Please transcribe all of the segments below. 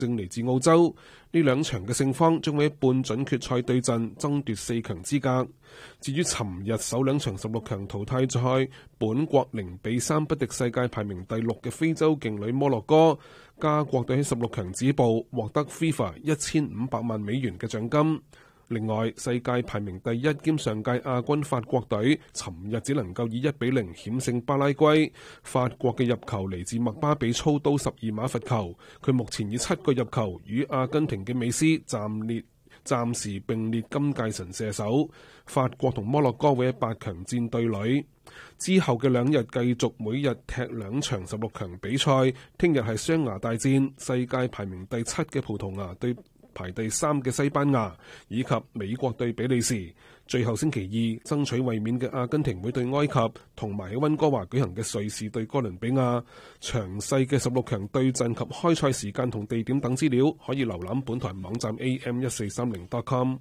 正嚟自澳洲。呢兩場嘅勝方將會喺半準決賽對陣，爭奪4強資格。至於尋日首兩場16強淘汰賽，本國0-3不敵世界排名第6嘅非洲勁旅摩洛哥，加國隊喺16強止步，獲得 FIFA 1500萬美元嘅獎金。另外，世界排名第1兼上屆亞軍法國隊，尋日只能夠以1-0險勝巴拉圭。法國嘅入球嚟自麥巴比操刀12碼罰球，佢目前以7個入球，與阿根廷嘅美斯暫時並列今屆神射手。法國同摩洛哥會喺8強戰對壘。之後嘅2日繼續每日踢2場16強比賽，聽日係雙牙大戰，世界排名第7嘅葡萄牙對排第3嘅西班牙，以及美國對比利時。最後星期2爭取衛冕嘅阿根廷會對埃及，同埋喺溫哥華舉行嘅瑞士對哥倫比亞。詳細嘅16強對陣及開賽時間同地點等資料，可以瀏覽本台網站 am1430.com。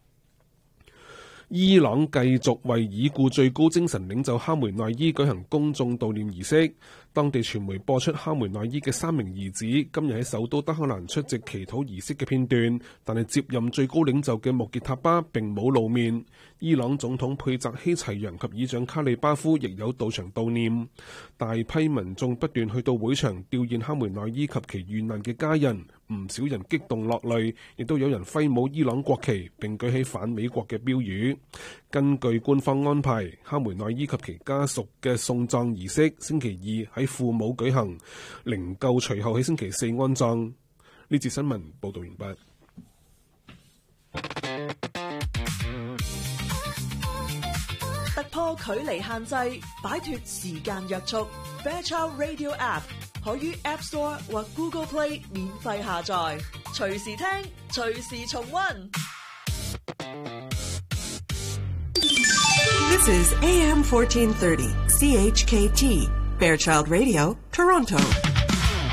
伊朗繼續為已故最高精神領袖哈梅內伊舉行公眾悼念儀式。當地傳媒播出哈梅內伊嘅3名兒子今日喺首都德黑蘭出席祈禱儀式嘅片段，但係接任最高領袖嘅穆傑塔巴並冇露面。伊朗總統佩澤希齊揚及議長卡利巴夫亦有到場悼念。大批民眾不斷去到會場弔唁哈梅內伊及其遇難嘅家人，唔少人激動落淚，亦都有人揮舞伊朗國旗並舉起反美國嘅標語。根據官方安排，哈梅內伊及其家屬嘅送葬儀式星期2喺父母舉行，靈柩隨後喺星期4安葬。呢節新聞報道完畢。 突破距離限制，擺脫時間約束。Fairchild Radio App 可於 App Store 或 Google Play 免費下載，隨時聽，隨時重溫。 This is AM 1430 CHKT Fairchild Radio, Toronto.